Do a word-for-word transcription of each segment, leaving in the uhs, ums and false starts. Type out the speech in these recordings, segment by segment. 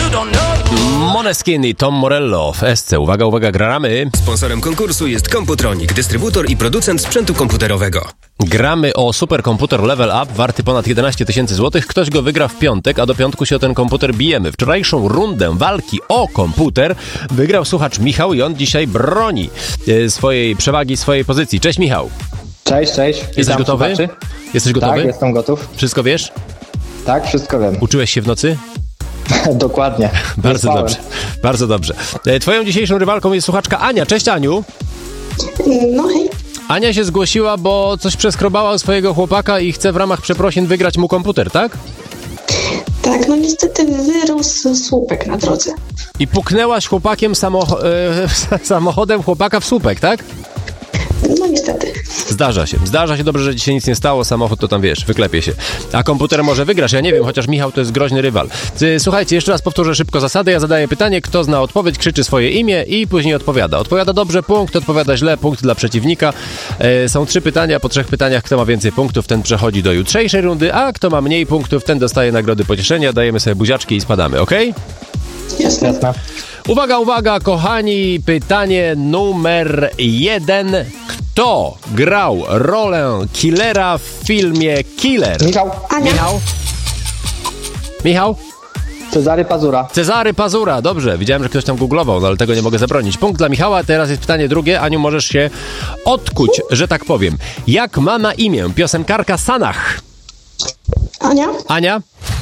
Måneskin i Tom Morello w S C. Uwaga, uwaga, gramy. Sponsorem konkursu jest Computronic, dystrybutor i producent sprzętu komputerowego. Gramy o superkomputer Level Up, warty ponad jedenaście tysięcy złotych. Ktoś go wygra w piątek, a do piątku się o ten komputer bijemy. Wczorajszą rundę walki o komputer wygrał słuchacz Michał i on dzisiaj broni swojej przewagi, swojej pozycji. Cześć Michał. Cześć, cześć. Jesteś Witam gotowy? słuchaczy. Jesteś gotowy? Tak, jestem gotów. Wszystko wiesz? Tak, wszystko wiem. Uczyłeś się w nocy? Dokładnie. Bardzo dobrze, bardzo dobrze. Twoją dzisiejszą rywalką jest słuchaczka Ania. Cześć Aniu. No hej. Ania się zgłosiła, bo coś przeskrobała u swojego chłopaka i chce w ramach przeprosin wygrać mu komputer, tak? Tak, no niestety wyrósł słupek na drodze. I puknęłaś chłopakiem samocho- e, samochodem chłopaka w słupek, tak? No niestety. Zdarza się. Zdarza się, dobrze, że ci się nic nie stało. Samochód to tam, wiesz, wyklepie się. A komputer może wygrasz, ja nie wiem, chociaż Michał to jest groźny rywal. Słuchajcie, jeszcze raz powtórzę szybko zasady. Ja zadaję pytanie, kto zna odpowiedź, krzyczy swoje imię i później odpowiada. Odpowiada dobrze, punkt, odpowiada źle, punkt dla przeciwnika. E, są trzy pytania, po trzech pytaniach kto ma więcej punktów, ten przechodzi do jutrzejszej rundy, a kto ma mniej punktów, ten dostaje nagrody pocieszenia, dajemy sobie buziaczki i spadamy, okej? Jasne. Jasne. Uwaga, uwaga, kochani, pytanie numer jeden. Kto grał rolę killera w filmie Killer? Michał. Ania. Michał? Michał? Cezary Pazura. Cezary Pazura, dobrze. Widziałem, że ktoś tam googlował, no ale tego nie mogę zabronić. Punkt dla Michała, teraz jest pytanie drugie. Aniu, możesz się odkuć, że tak powiem. Jak ma na imię piosenkarka Sanach? Ania? Ania?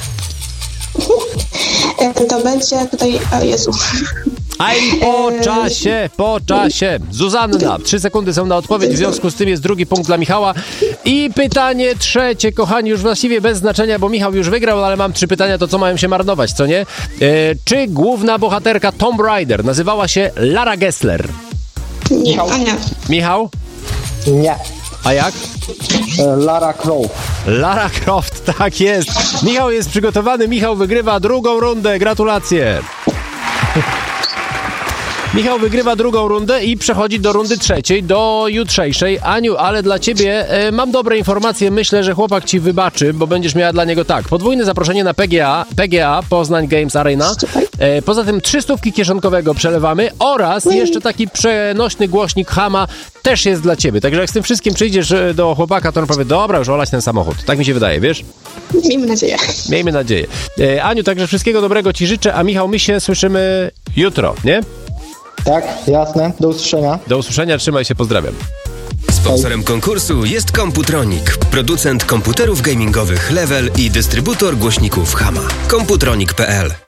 E, To będzie tutaj... O Jezu. Aj, po czasie, po czasie. Zuzanna, trzy sekundy są na odpowiedź, w związku z tym jest drugi punkt dla Michała. I pytanie trzecie, kochani, już właściwie bez znaczenia, bo Michał już wygrał, ale mam trzy pytania, to co mają się marnować, co nie? E, czy główna bohaterka Tomb Raider nazywała się Lara Gessler? Nie, Michał. Ania. Michał? Nie. A jak? E, Lara Croft. Lara Croft, tak jest. Michał jest przygotowany, Michał wygrywa drugą rundę, gratulacje. Michał wygrywa drugą rundę i przechodzi do rundy trzeciej, do jutrzejszej. Aniu, ale dla ciebie e, mam dobre informacje. Myślę, że chłopak ci wybaczy, bo będziesz miała dla niego tak. Podwójne zaproszenie na P G A, P G A Poznań Games Arena. E, poza tym trzy stówki kieszonkowego przelewamy oraz jeszcze taki przenośny głośnik Hama też jest dla ciebie. Także jak z tym wszystkim przyjdziesz do chłopaka, to on powie, dobra, już olać ten samochód. Tak mi się wydaje, wiesz? Miejmy nadzieję. Miejmy nadzieję. E, Aniu, także wszystkiego dobrego ci życzę, a Michał, my się słyszymy jutro, nie? Tak, jasne. Do usłyszenia. Do usłyszenia, trzymaj się, pozdrawiam. Sponsorem konkursu jest Computronic, producent komputerów gamingowych Level i dystrybutor głośników Hama. Computronic kropka p l